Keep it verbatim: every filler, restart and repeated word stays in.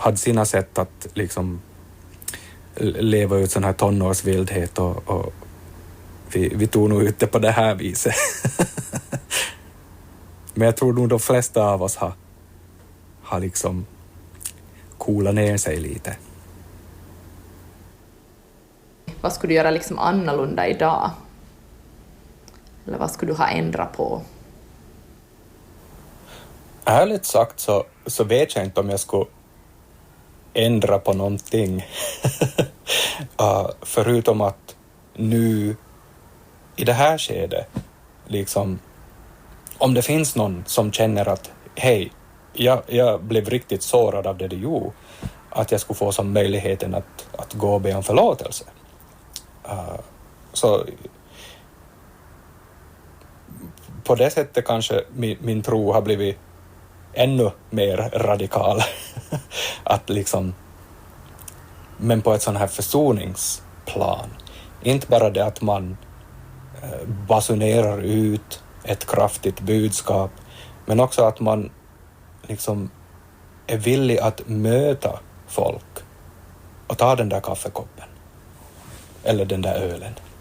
hade sina sätt att liksom leva ut sån här tonårsvildhet och, och vi, vi tog nog ut det på det här viset. Men jag tror nog de flesta av oss har, har liksom coolat ner sig lite. Vad skulle du göra liksom annorlunda idag? Eller vad skulle du ha ändrat på? Ärligt sagt så, så vet jag inte om jag skulle ändra på någonting. uh, förutom att nu i det här skedet, liksom, om det finns någon som känner att hej, jag, jag blev riktigt sårad av det du gjorde, att jag skulle få som möjligheten att, att gå och be om förlåtelse. Uh, så på det sättet kanske min, min tro har blivit ännu mer radikal. Att liksom, men på ett sån här försoningsplan. Inte bara det att man eh, basunerar ut ett kraftigt budskap, men också att man liksom är villig att möta folk och ta den där kaffekoppen eller den där ölen.